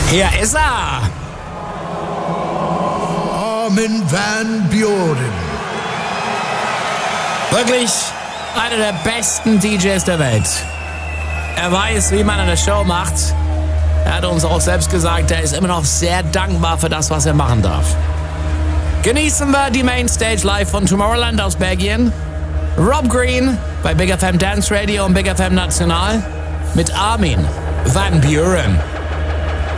Hier ist er! Armin van Buuren. Wirklich einer der besten DJs der Welt. Er weiß, wie man eine Show macht. Er hat uns auch selbst gesagt, er ist immer noch sehr dankbar für das, was er machen darf. Genießen wir die Mainstage live von Tomorrowland aus Belgien. Rob Green bei Big FM Dance Radio und Big FM National mit Armin van Buuren.